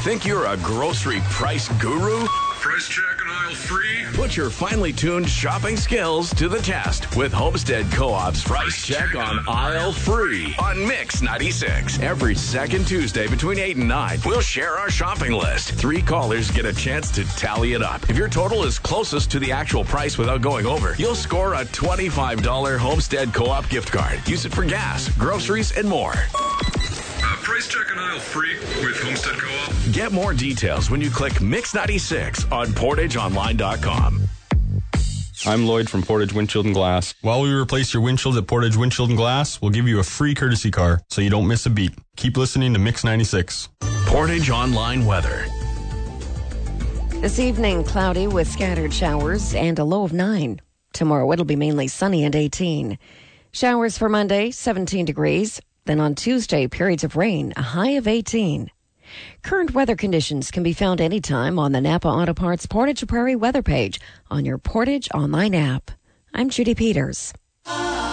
Think you're a grocery price guru? Price check on aisle 3. Put your finely tuned shopping skills to the test with Homestead Co-op's Price Check on Aisle 3 on Mix 96. Every second Tuesday between 8 and 9, we'll share our shopping list. 3 callers get a chance to tally it up. If your total is closest to the actual price without going over, you'll score a $25 Homestead Co-op gift card. Use it for gas, groceries, and more. Price check on aisle 3 with Homestead Co-op. Get more details when you click Mix 96 on PortageOnline.com. I'm Lloyd from Portage Windshield and Glass. While we replace your windshield at Portage Windshield and Glass, we'll give you a free courtesy car so you don't miss a beat. Keep listening to Mix 96. Portage Online Weather. This evening, cloudy with scattered showers and a low of 9. Tomorrow, it'll be mainly sunny and 18. Showers for Monday, 17 degrees. Then on Tuesday, periods of rain, a high of 18. Current weather conditions can be found anytime on the Napa Auto Parts Portage Prairie weather page on your Portage Online app. I'm Judy Peters.